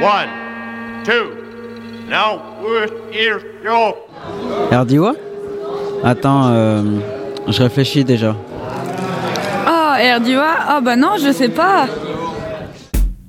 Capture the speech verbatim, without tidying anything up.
One, two. Now, where is your... Erdiwa? Attends, euh, je réfléchis déjà. Oh, Erdiwa? Oh bah non, je sais pas.